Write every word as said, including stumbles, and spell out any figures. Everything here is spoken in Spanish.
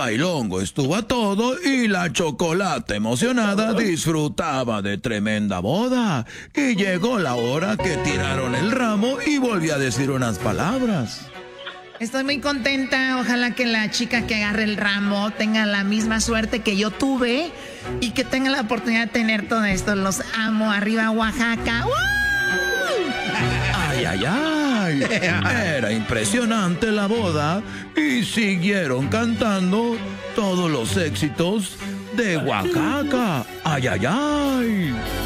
bailongo estuvo a todo y la Chocolata emocionada disfrutaba de tremenda boda. Y llegó la hora que tiraron el ramo y volvió a decir unas palabras. Estoy muy contenta, ojalá que la chica que agarre el ramo tenga la misma suerte que yo tuve y que tenga la oportunidad de tener todo esto. Los amo, arriba Oaxaca. ¡Uh! ¡Ay, ay, ay! Era impresionante la boda y siguieron cantando todos los éxitos de Oaxaca. ¡Ay, ay, ay!